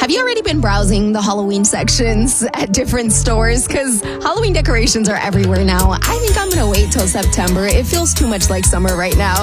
Have you already been browsing the Halloween sections at different stores? Because Halloween decorations are everywhere now. I think I'm going to wait till September. It feels too much like summer right now.